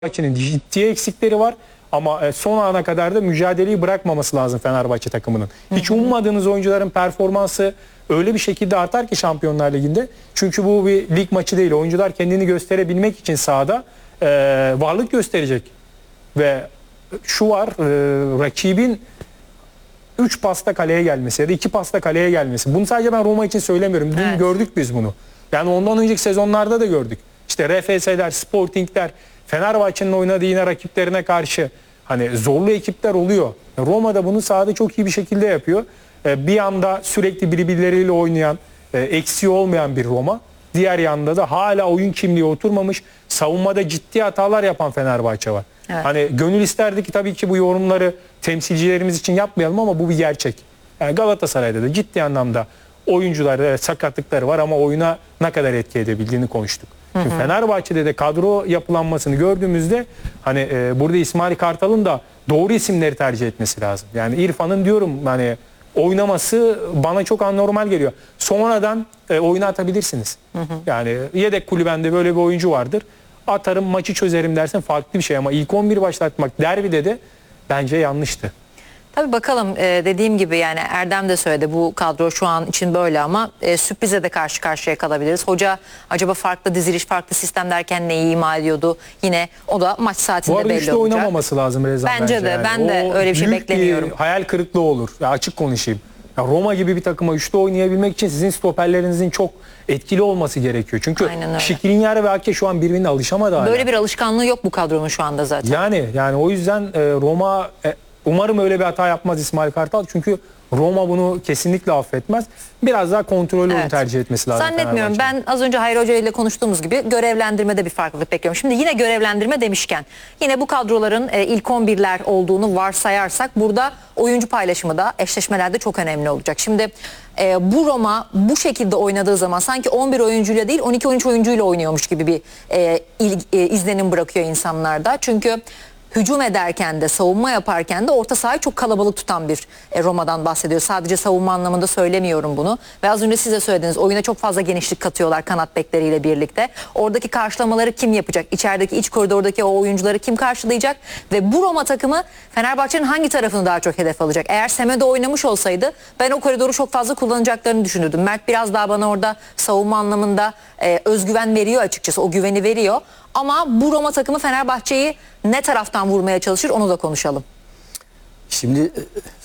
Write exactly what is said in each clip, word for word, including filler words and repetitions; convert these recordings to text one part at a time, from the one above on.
Fenerbahçe'nin ciddi eksikleri var ama son ana kadar da mücadeleyi bırakmaması lazım Fenerbahçe takımının. Hiç ummadığınız oyuncuların performansı öyle bir şekilde artar ki Şampiyonlar Ligi'nde. Çünkü bu bir lig maçı değil. Oyuncular kendini gösterebilmek için sahada e, varlık gösterecek. Ve şu var, e, rakibin üç pasta kaleye gelmesi ya da iki pasta kaleye gelmesi. Bunu sadece ben Roma için söylemiyorum. Dün evet. gördük biz bunu. Yani ondan önceki sezonlarda da gördük. İşte R F S'ler, Sporting'ler, Fenerbahçe'nin oynadığı yine rakiplerine karşı hani zorlu ekipler oluyor. Roma da bunu sahada çok iyi bir şekilde yapıyor. Bir yanda sürekli birbirleriyle oynayan, eksiği olmayan bir Roma. Diğer yanda da hala oyun kimliği oturmamış, savunmada ciddi hatalar yapan Fenerbahçe var. Evet. Hani gönül isterdi ki tabii ki bu yorumları temsilcilerimiz için yapmayalım ama bu bir gerçek. Yani Galatasaray'da da ciddi anlamda oyuncular sakatlıkları var ama oyuna ne kadar etki edebildiğini konuştuk. Şimdi Fenerbahçe'de de kadro yapılanmasını gördüğümüzde hani e, burada İsmail Kartal'ın da doğru isimleri tercih etmesi lazım. Yani İrfan'ın diyorum hani oynaması bana çok anormal geliyor. Sonradan e, oyuna atabilirsiniz. Hı hı. Yani yedek kulübende böyle bir oyuncu vardır. Atarım maçı çözerim dersin farklı bir şey ama ilk on bir başlatmak derbide de bence yanlıştı. Tabii bakalım e, dediğim gibi yani Erdem de söyledi bu kadro şu an için böyle ama e, sürprize de karşı karşıya kalabiliriz. Hoca acaba farklı diziliş, farklı sistem derken neyi ima ediyordu? Yine o da maç saatinde belli olacak. Bu arada işte oynamaması lazım Rezan bence. Bence de yani. ben de o öyle bir şey beklemiyorum. Bir hayal kırıklığı olur. Ya açık konuşayım. Ya Roma gibi bir takıma üçte oynayabilmek için sizin stoperlerinizin çok etkili olması gerekiyor. Çünkü Skriniar ve Ake şu an birbirine alışamadı hala. Böyle bir alışkanlığı yok bu kadronun şu anda zaten. Yani yani o yüzden e, Roma e, umarım öyle bir hata yapmaz İsmail Kartal. Çünkü Roma bunu kesinlikle affetmez. Biraz daha kontrollü evet. tercih etmesi lazım. Zannetmiyorum. Ben az önce Hayri Hoca ile konuştuğumuz gibi görevlendirmede bir farklılık bekliyorum. Şimdi yine görevlendirme demişken yine bu kadroların e, ilk on birler olduğunu varsayarsak burada oyuncu paylaşımı da eşleşmelerde çok önemli olacak. Şimdi e, bu Roma bu şekilde oynadığı zaman sanki on bir oyuncuyla değil on iki on üç oyuncuyla oynuyormuş gibi bir e, il, e, izlenim bırakıyor insanlarda. Çünkü hücum ederken de savunma yaparken de orta sahayı çok kalabalık tutan bir e, Roma'dan bahsediyor. Sadece savunma anlamında söylemiyorum bunu. Ve az önce siz de söylediniz oyuna çok fazla genişlik katıyorlar kanat bekleriyle birlikte. Oradaki karşılamaları kim yapacak? İçerideki iç koridordaki o oyuncuları kim karşılayacak? Ve bu Roma takımı Fenerbahçe'nin hangi tarafını daha çok hedef alacak? Eğer Semedo oynamış olsaydı ben o koridoru çok fazla kullanacaklarını düşünürdüm. Mert biraz daha bana orada savunma anlamında e, özgüven veriyor açıkçası. O güveni veriyor. Ama bu Roma takımı Fenerbahçe'yi ne taraftan vurmaya çalışır onu da konuşalım. Şimdi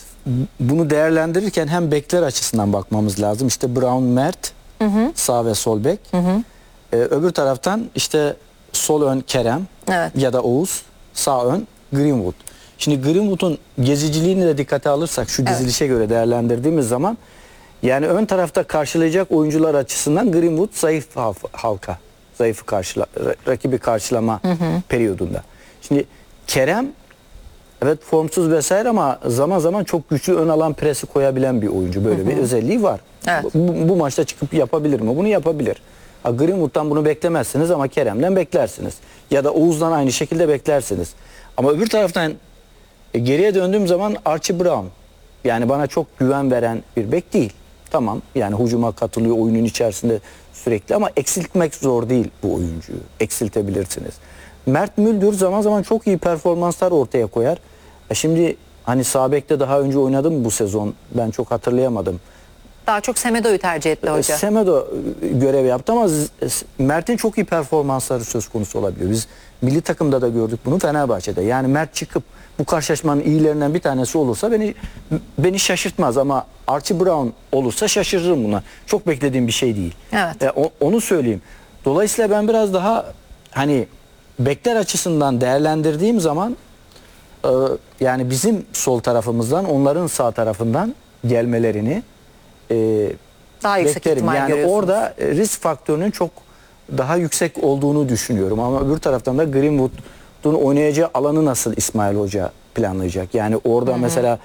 bunu değerlendirirken hem bekler açısından bakmamız lazım. İşte Brown, Mert, hı hı. sağ ve sol bek. Hı hı. Ee, öbür taraftan işte sol ön Kerem evet. ya da Oğuz, sağ ön Greenwood. Şimdi Greenwood'un geziciliğini de dikkate alırsak şu dizilişe evet. göre değerlendirdiğimiz zaman yani ön tarafta karşılayacak oyuncular açısından Greenwood zayıf halka. Zayıfı karşıla, rakibi karşılama hı hı. periyodunda. Şimdi Kerem evet formsuz vesaire ama zaman zaman çok güçlü ön alan presi koyabilen bir oyuncu. Böyle hı hı. bir özelliği var. Evet. Bu, bu maçta çıkıp yapabilir mi? Bunu yapabilir. Ha, Greenwood'dan bunu beklemezsiniz ama Kerem'den beklersiniz. Ya da Oğuz'dan aynı şekilde beklersiniz. Ama öbür taraftan e, geriye döndüğüm zaman Archie Brown yani bana çok güven veren bir bek değil. Tamam yani hücuma katılıyor oyunun içerisinde sürekli ama eksiltmek zor değil bu oyuncuyu. Eksiltebilirsiniz. Mert Müldür zaman zaman çok iyi performanslar ortaya koyar. E şimdi hani sağ bekte daha önce oynadı mı bu sezon? Ben çok hatırlayamadım. Daha çok Semedo'yu tercih etti hoca. Semedo görev yaptı ama Mert'in çok iyi performansları söz konusu olabiliyor. Biz milli takımda da gördük bunu Fenerbahçe'de. Yani Mert çıkıp bu karşılaşmanın iyilerinden bir tanesi olursa beni beni şaşırtmaz ama Archie Brown olursa şaşırırım buna. Çok beklediğim bir şey değil. Evet. E, o, onu söyleyeyim. Dolayısıyla ben biraz daha hani bekler açısından değerlendirdiğim zaman e, yani bizim sol tarafımızdan onların sağ tarafından gelmelerini e, daha yüksek beklerim. Yani orada risk faktörünün çok daha yüksek olduğunu düşünüyorum ama öbür taraftan da Greenwood'un oynayacağı alanı nasıl İsmail Hoca planlayacak? Yani orada hı hı. mesela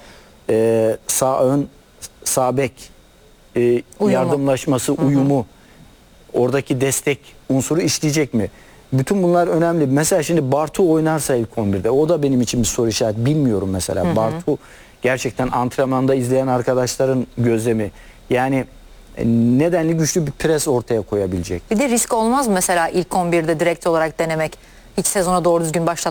e, sağ ön sağ bek e, yardımlaşması, hı hı. uyumu, oradaki destek unsuru işleyecek mi? Bütün bunlar önemli. Mesela şimdi Bartu oynarsa ilk on birde o da benim için bir soru işareti. Bilmiyorum mesela. Hı hı. Bartu gerçekten antrenmanda izleyen arkadaşların gözlemi. Yani nedenli güçlü bir pres ortaya koyabilecek. Bir de risk olmaz mı mesela ilk on birde direkt olarak denemek? Hiç sezona doğru düzgün başlatmadı.